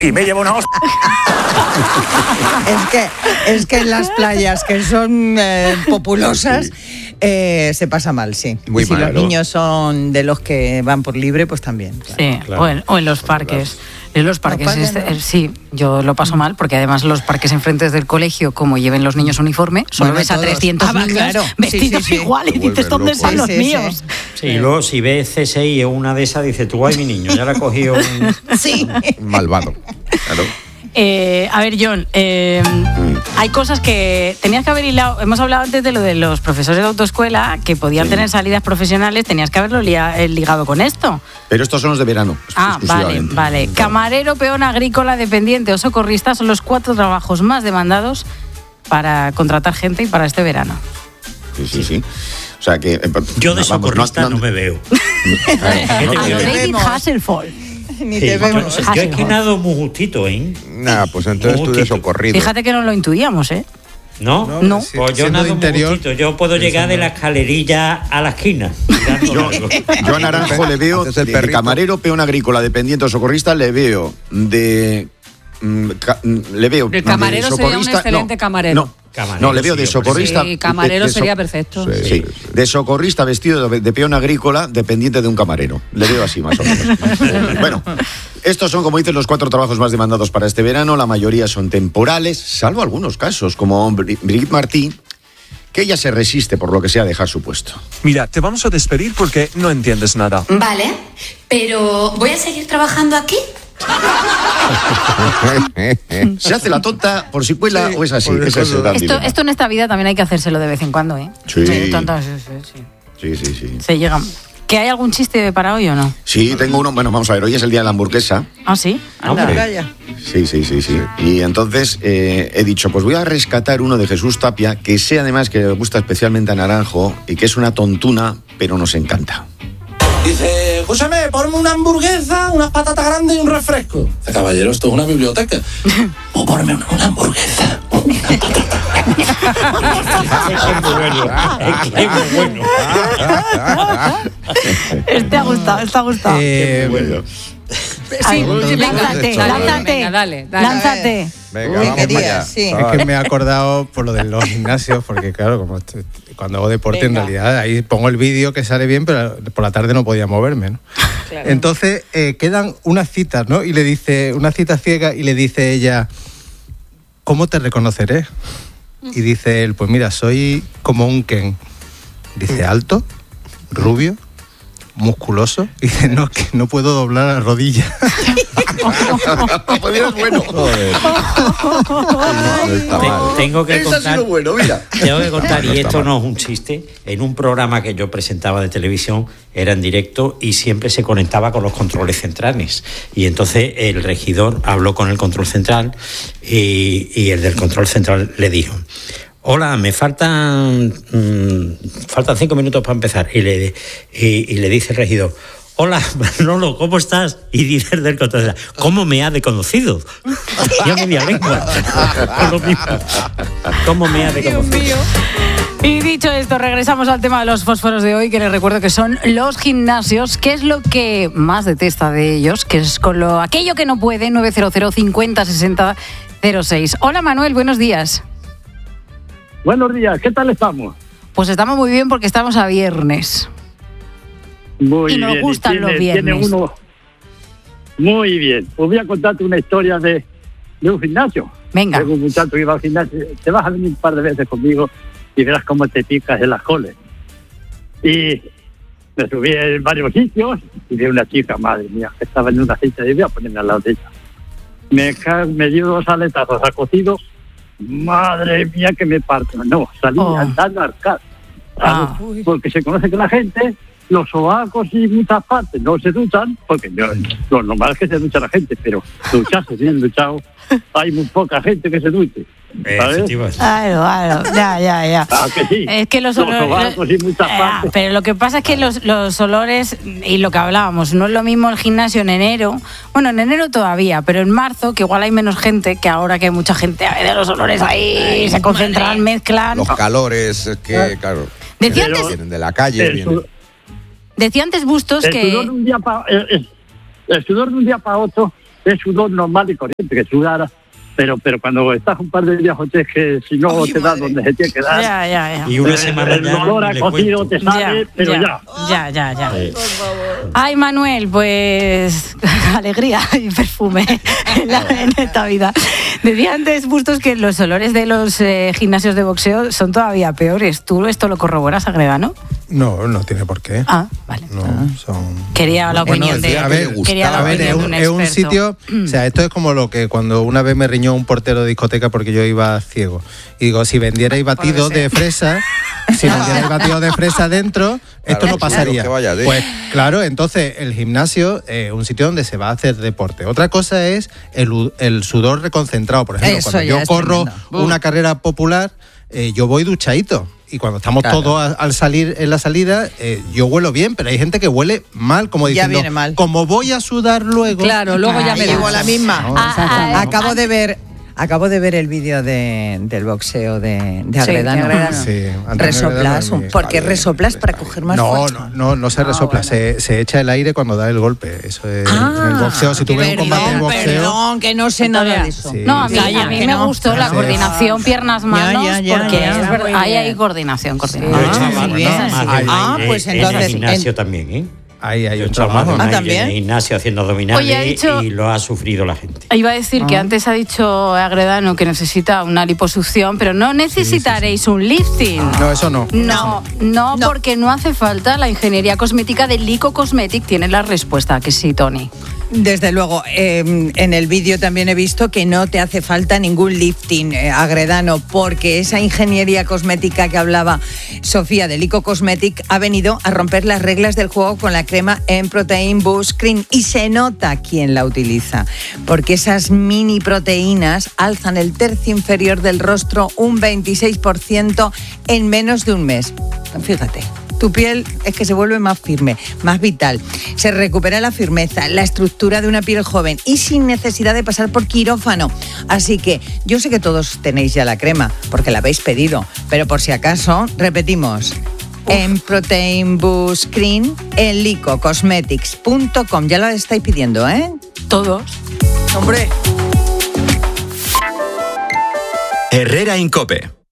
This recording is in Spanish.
y me llevo una hostia. Es que en las playas que son populosas se pasa mal, sí. Muy y si mal, los niños son de los que van por libre, pues también. Claro. Sí, claro. O en los parques. En los parques, ¿no? Sí, yo lo paso mal, porque además los parques enfrente del colegio, como lleven los niños uniforme, solo ves a 300 niños vestidos igual y dices, ¿dónde están los míos? Sí, y luego si ves CSI en una de esas, dices, tú, ay, mi niño, ya la ha cogido un... Sí. Malvado. Claro. A ver, John, hay cosas que tenías que haber hilado. Hemos hablado antes de lo de los profesores de autoescuela que podían tener salidas profesionales. Tenías que haberlo ligado con esto. Pero estos son los de verano. Vale. Camarero, peón agrícola, dependiente o socorrista son los 4 trabajos más demandados para contratar gente y para este verano. Sí. O sea que... yo de socorrista no me veo. A lo David Hasselhoff. Ni te vemos. Yo he esquinado muy justito, ¿eh? Nah, pues entonces tú de socorrido. Fíjate que no lo intuíamos, ¿eh? ¿No? Pues yo nado muy justito. Yo puedo llegar de la escalerilla a la esquina. Yo a Naranjo le veo de camarero, peón agrícola, dependiente o socorrista, le veo de... El camarero sería un excelente camarero. No, le veo de socorrista. Sí, camarero sería perfecto. Sí. De socorrista vestido de peón agrícola, dependiente de un camarero. Le veo así, más o menos. Bueno, estos son, como dicen, los 4 trabajos más demandados para este verano. La mayoría son temporales, salvo algunos casos, como Brigitte Martí, que ella se resiste, por lo que sea, a dejar su puesto. Mira, te vamos a despedir porque no entiendes nada. Vale, pero ¿voy a seguir trabajando aquí? Se hace la tonta por si cuela o es así. Esto en esta vida también hay que hacérselo de vez en cuando, ¿eh? Sí. Sí. Se llega. ¿Que hay algún chiste para hoy o no? Sí, tengo uno. Bueno, vamos a ver, hoy es el día de la hamburguesa. ¿Ah, sí? Sí. Y entonces he dicho, pues voy a rescatar uno de Jesús Tapia, que sé además que le gusta especialmente a Naranjo y que es una tontuna, pero nos encanta. Dice, escúchame, ponme una hamburguesa, unas patatas grandes y un refresco. Dice, caballero, esto es una biblioteca. O ponme una hamburguesa, una patata. Es muy bueno. Te ha gustado. Bueno. Sí, lánzate. Venga, Uy, vamos qué día, allá. sí. Es que me he acordado por lo de los gimnasios, porque claro, como cuando hago deporte en realidad ahí pongo el vídeo que sale bien, pero por la tarde no podía moverme, ¿no? Claro. Entonces quedan unas citas, ¿no? Y le dice, una cita ciega, y le dice ella, ¿cómo te reconoceré? Y dice él, pues mira, soy como un Ken. Dice, alto, rubio, musculoso, y dice, no, que no puedo doblar la rodilla. Pues es bueno. Tengo que contar. Ha sido bueno, mira. Tengo que contar, y esto no es un chiste, en un programa que yo presentaba de televisión, era en directo y siempre se conectaba con los controles centrales. Y entonces el regidor habló con el control central y el del control central le dijo: hola, me faltan 5 minutos para empezar. Y le dice el regidor: hola, Manolo, ¿cómo estás? Y dice el del control: ¿cómo me ha conocido? Yo media lengua. ¿Cómo me ha conocido? Y dicho esto, regresamos al tema de los fósforos de hoy, que les recuerdo que son los gimnasios. ¿Qué es lo que más detesta de ellos? Que es con aquello que no puede. 900 50 60 06. Hola, Manuel, buenos días. Buenos días, ¿qué tal estamos? Pues estamos muy bien porque estamos a viernes. Muy y nos bien. gustan los viernes. Tiene uno... Muy bien. Os voy a contarte una historia de un gimnasio. Venga. Tengo un muchacho que iba al gimnasio. Te vas a venir un par de veces conmigo y verás cómo te picas en las coles. Y me subí en varios sitios y vi una chica, madre mía, que estaba en una cita y voy a ponerme al lado de ella. Me dio 2 aletazos a cocido. Madre mía, que me parto. No, salí andando a arcar. Porque se conoce que la gente, los sobacos y muchas partes no se duchan, porque lo normal es que se ducha la gente, pero ducharse bien duchado, hay muy poca gente que se duche. ¿Sabes? Claro, ya. Que sí. Es que los sobacos y muchas partes. Pero lo que pasa es que los olores, y lo que hablábamos, no es lo mismo el gimnasio en enero. Bueno, en enero todavía, pero en marzo, que igual hay menos gente, que ahora que hay mucha gente de los olores ahí, se concentran, mezclan. Los calores, es que, claro. Decía antes, vienen de la calle. Decía antes Bustos el que... Sudor de un día el sudor de un día para otro es sudor normal y corriente, que sudara. Pero cuando estás un par de días, es que si no te da donde se tiene que dar. Ya. Y una semana el ya dolor a le cocido cuento. te sale, pero ya. Ya. Ay, Manuel, pues alegría y perfume en esta vida. Decía antes, Bustos, que los olores de los gimnasios de boxeo son todavía peores. ¿Tú esto lo corroboras, Agredano? No tiene por qué. Ah, vale. No, son... Quería la opinión de un es un experto. sitio, o sea, esto es como lo que cuando una vez me riñó un portero de discoteca porque yo iba ciego. Y digo, si vendierais batido de fresa, dentro, esto no pasaría. Pues claro, entonces el gimnasio es un sitio donde se va a hacer deporte. Otra cosa es el sudor reconcentrado. Por ejemplo, Eso cuando yo corro tremendo. una carrera popular, yo voy duchadito. Y cuando estamos todos al salir en la salida, yo huelo bien, pero hay gente que huele mal, como diciendo, ya viene mal. Como voy a sudar luego. Claro, luego ya me digo la misma. No, Acabo de ver el vídeo del boxeo de Agredano. Sí, Resoplas, ¿por qué resoplas para coger más fuerza? No se resopla, bueno. se echa el aire cuando da el golpe. Eso es en el boxeo. Si tú ves un combate de boxeo. Perdón, que no sé nada de eso. Sí. No, a mí me gustó la coordinación piernas-manos, porque ya, es verdad, hay coordinación. Pues pues en entonces, el gimnasio también, ¿eh? Ahí hay Yo un he trabajado trabajo. en ¿también? el gimnasio haciendo abdominales. Oye, ha dicho- y lo ha sufrido la gente. Iba a decir que antes ha dicho Agredano que necesita una liposucción, pero no necesitaréis un lifting. No, eso no. No, porque no hace falta. La ingeniería cosmética de Lico Cosmetic tiene la respuesta, que sí, Tony. Desde luego, en el vídeo también he visto que no te hace falta ningún lifting, Agredano, porque esa ingeniería cosmética que hablaba Sofía de Lico Cosmetic ha venido a romper las reglas del juego con la crema M-Protein Boost Cream, y se nota quién la utiliza, porque esas mini proteínas alzan el tercio inferior del rostro un 26% en menos de un mes. Fíjate. Tu piel es que se vuelve más firme, más vital. Se recupera la firmeza, la estructura de una piel joven y sin necesidad de pasar por quirófano. Así que yo sé que todos tenéis ya la crema, porque la habéis pedido, pero por si acaso, repetimos. En Protein Boost Cream en licocosmetics.com. Ya lo estáis pidiendo, ¿eh? Todos. ¡Hombre! Herrera Incope.